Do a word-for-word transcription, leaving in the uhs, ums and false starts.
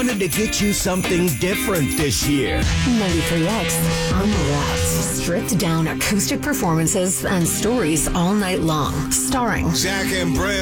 wanted to get you something different this year. ninety-three X Unwrapped. Stripped down acoustic performances and stories all night long. Starring Zach and Brad.